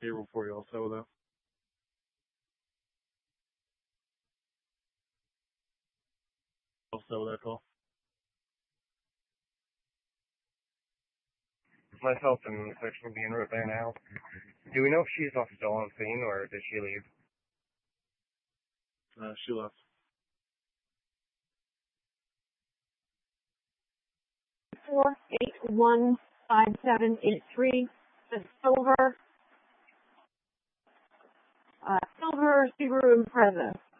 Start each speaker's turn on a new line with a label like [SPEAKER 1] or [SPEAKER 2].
[SPEAKER 1] payroll for you. All set with that? All set with that call?
[SPEAKER 2] Myself and Search will be en route there now. Do we know if she's still on scene, or did she leave?
[SPEAKER 1] She left.
[SPEAKER 3] 4815783. The Silver Subaru Impreza.